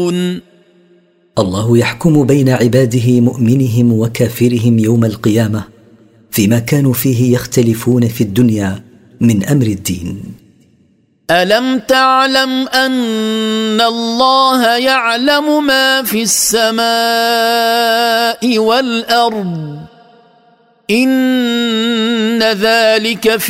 الله يحكم بين عباده مؤمنهم وكافرهم يوم القيامة فيما كانوا فيه يختلفون في الدنيا من أمر الدين. ألم تعلم أن الله يعلم ما في السماء والأرض إن ذلك